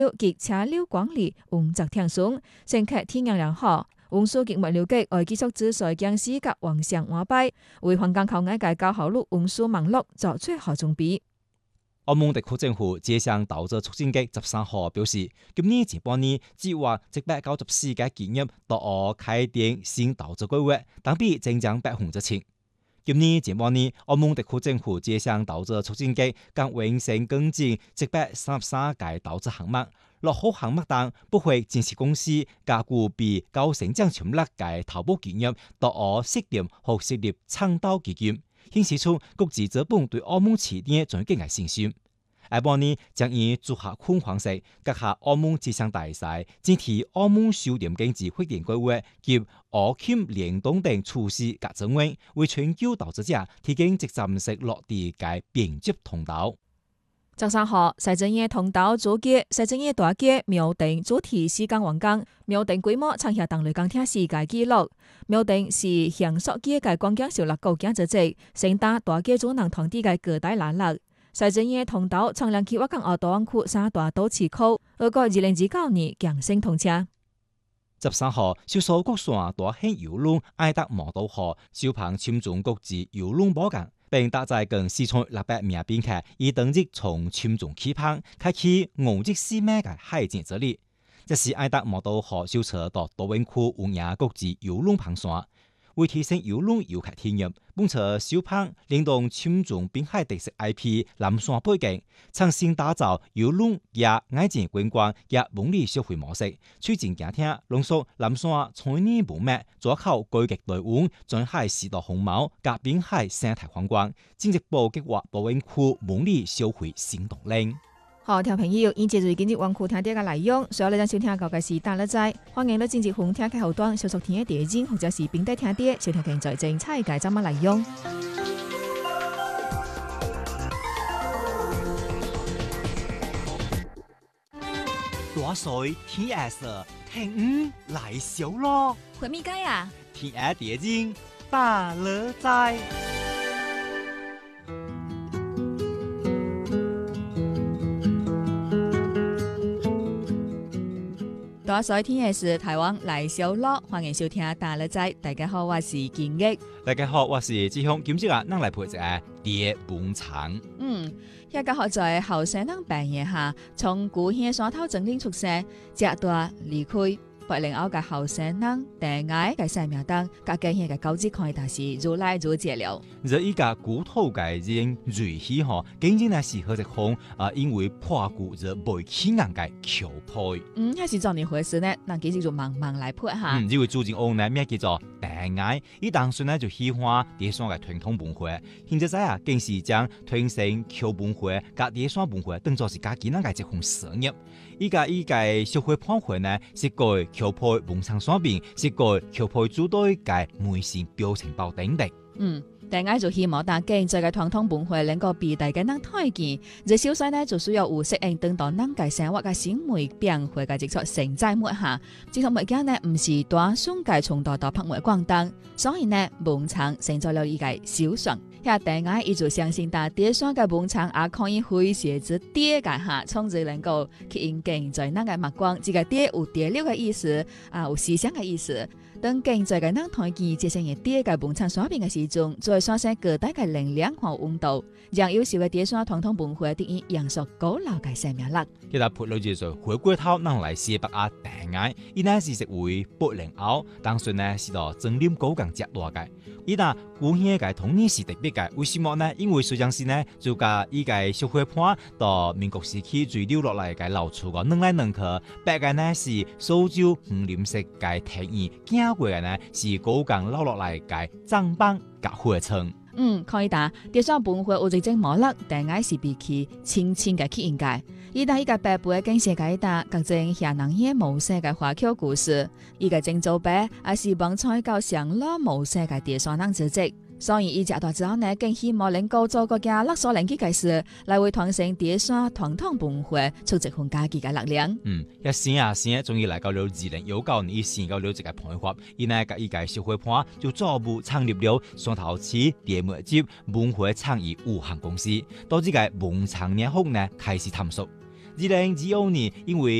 及車流管理運作暢順，乘客體驗良好。運輸局物流局會繼續支持江西及橫向安排，為香港口岸嘅高效率運輸網絡做最好準備。 澳門特區政府街上投資促進局13號表示，今年前半年計劃194個企業到澳開展新投資規劃，同比增長7%。今年前半年，澳門特區政府街上投資促進局剛完成跟進133個投資項目，6號項目當不會建設公司加固比高成長潛力嘅頭部企業到澳設立和設立倡導基金，顯示出國際資本對澳門企業總經嘅信心。下半年將以組合款方式結合澳門街上大賽、整體澳門首點經濟發展規劃及澳企聯動等措施及增援，為全球投資者提供直站式落地嘅便捷通道。 13號，西正夜通道主街、西正夜大街廟頂主題時間完工，廟頂規模創下當地鋼鐵世界紀錄。廟頂是享受街嘅觀光小樂高景之際，盛大大街主能堂地嘅各大欄落。西正夜通道創量企劃港澳大灣區三大都市區，俄國2029年強盛通車。 13號，少數國線大型郵輪愛達摩都號首航簽中國際郵輪母港，並搭載近4600名賓客，以當日從簽中起航，開啟5日4晚嘅海檢之旅。這是愛達摩都號首次到大灣區運營國際郵輪航線。為提升郵輪遊客體驗，本次首航聯動簽中濱海特色 IP 南山背景，重新打造郵輪嘅愛情觀光嘅文旅消費模式，推薦家庭濃縮南山創意文脈，抓考高級內溫專海時代風貌及濱海生態風光，進一步激活大灣區文旅消費新動力。 好，聽朋友，以接住今日灣區聽啲嘅內容，所有你想收聽嘅嘅是大樂仔，歡迎你進入紅聽嘅後端，小熟聽嘅第一集，或者是並帶聽啲，收聽現在精彩嘅節目內容。 大水天黑時，聽來小咯， 會咪解啊？ 天黑第一集，大樂仔。 大水天嘅是台灣來小樂，歡迎收聽大樂仔。大家好，我是建益。 大家好，我是志雄。今朝啊，咱來陪一個蝶蹦場。 一個學在後生人扮演下，從古縣山頭整理出世，直到離開。八零後嘅後生人，定愛嘅生命當，甲今日嘅高級看但是愈來愈節了。 這一個古土嘅人瑞氣吼，竟然係適合一項因為破舊而未起眼嘅橋配。 還是做呢回事呢？那其實就慢慢來配下。 因為最近我呢名叫做定愛，伊當時呢就喜歡蝶山嘅傳統文化，現在仔更是將傳承橋文化、甲蝶山文化當作是家己那個一項事業。依個社會判會呢，是改橋配文創產品，是改橋配組隊嘅微信表情包等等。 定愛就希望大家在嘅傳統文化能夠被大家能推薦，這小細呢就需要有適應等到能嘅生活嘅新媒變化嘅接觸承載末下，接觸物件呢唔是多雙界從大拍賣廣東，所以呢文創成咗了一個小船。遐定愛伊就相信大蝶山嘅文創也可以詼諧之蝶嘅下，從而能夠吸引更在那個目光，這個蝶有蝶流嘅意思，有思想嘅意思。當更在嘅人推薦這些嘅蝶嘅文創產品嘅時鐘，再產生各大嘅能量和溫度，讓優秀嘅蝶山傳統文化得以延續高樓嘅生命力。 其實潑女就說回歸頭能來寫白啊定愛，伊呢是為80後，當時呢是到整理高崗接落嘅。伊那古縣嘅統一是特別嘅，為什麼呢？因為雖然是呢就甲伊個社會判到民國時期墜流落來嘅老厝個兩來兩去，白嘅呢是蘇州紅林色嘅田園，經過嘅呢是高崗留落來嘅棧板甲花村。 可以打蝶山文化有一種模式，定愛是比起輕輕嘅去應該。伊當伊個白背更寫解答各種下人嘢模式嘅華僑故事，伊個正做白也是幫採購上老模式嘅蝶山人組織。所以伊食大之後呢，更希望能夠做個家勒索人機嘅事，來為傳承蝶山傳統文化出一份家己嘅力量。 一先終於來到了2019年，伊先到了一個辦法，伊呢個伊個社會判就逐步成立了雙頭市蝶媒集文化創意有限公司，到這個文創年後呢開始探索。 2025年因為